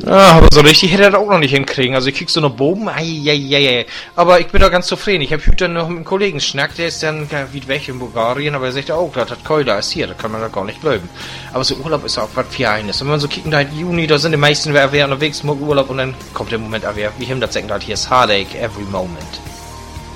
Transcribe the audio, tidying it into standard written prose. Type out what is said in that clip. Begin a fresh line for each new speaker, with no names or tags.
Aber so richtig hätte er das auch noch nicht hinkriegen. Also ich krieg so eine Boben, ei. Aber ich bin doch ganz zufrieden. Ich habe heute noch mit einem Kollegen schnackt, der ist dann wie weg in Bulgarien, aber er sagt auch, das Keuler ist hier, das kann man doch gar nicht glauben. Aber so Urlaub ist auch was für eines. Und wenn man so kicken, da in Juni, da sind die meisten wer unterwegs, mal Urlaub und dann kommt der Moment, wie him das sagen, hier ist Heartache every moment.